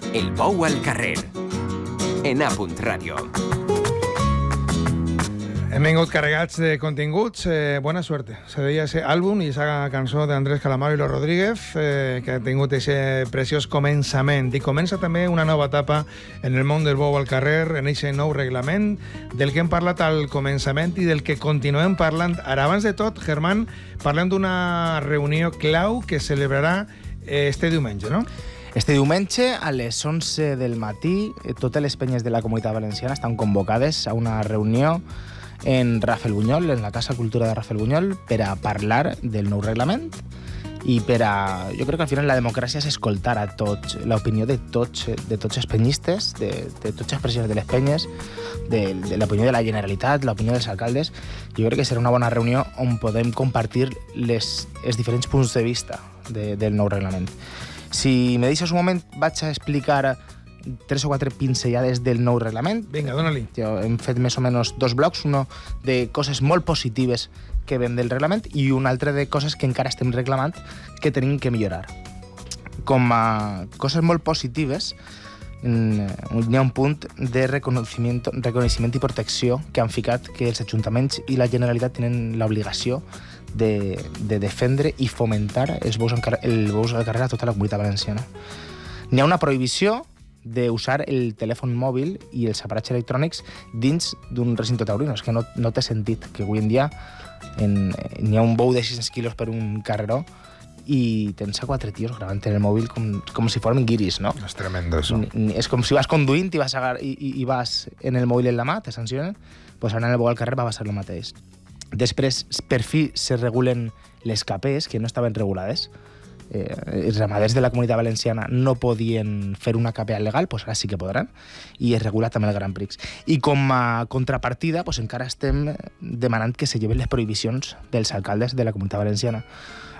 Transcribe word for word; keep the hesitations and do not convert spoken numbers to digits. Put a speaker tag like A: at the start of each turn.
A: El bou al carrer. En A Ràdio.
B: Hem vingut carregats de continguts. Eh, buena suerte. Se deia ese àlbum i esa cançó d'Andrés Calamaro i Lo Rodríguez, eh, que ha tingut ese preciós començament. I comença també una nova etapa en el món del bou al carrer, en aquest nou reglament, del que hem parlat al començament i del que continuem parlant ara. Abans de tot, Germán, parlem d'una reunió clau que celebrarà este diumenge, no?
C: Este diumenge, a les onze del matí, totes les penyes de la Comunitat Valenciana estan convocades a una reunió en Rafael Buñol, en la Casa Cultura de Rafael Buñol, per a parlar del nou reglament i per a... Jo crec que al final la democràcia és escoltar a tots, l'opinió de tots, de tots els penyistes, de, de tots els presidents de les penyes, de, de l'opinió de la Generalitat, l'opinió dels alcaldes. Jo crec que serà una bona reunió on podem compartir les, els diferents punts de vista de, del nou reglament. Si me deixes un moment, vaig a explicar tres o quatre pinzellades del nou reglament.
B: Vinga, dona-li.
C: Hem fet més o menys dos blocs, uno de coses molt positives que ven del reglament i un altre de coses que encara estem reclamant que tenim que millorar. Com a coses molt positives, hi ha un punt de reconeixement, reconeixement i protecció que han ficat que els ajuntaments i la Generalitat tenen l'obligació de, de defendre i fomentar els bous, el bous al carrer a tota la Comunitat Valenciana. N'hi ha una prohibició d'usar el telèfon mòbil i els aparats electrònics dins d'un recinte taurino. És que no, no té sentit que avui en dia en, n'hi ha un bou de sis-cents quilos per un carreró i tens a quatre tios gravant en el mòbil com, com si fossin guiris, no?
B: És tremendo, això.
C: Ni, és com si vas conduint i vas, a, i, i vas en el mòbil en la mà, te sancionen, doncs anar en el bou al carrer va passar el mateix. Després, per fi, se regulen les capes, que no estaven regulades. Eh, els ramaders de la Comunitat Valenciana no podien fer una capea legal, doncs ara sí que podran, i es regula també el Grand Prix. I com a contrapartida, doncs encara estem demanant que se lleven les prohibicions dels alcaldes de la Comunitat Valenciana.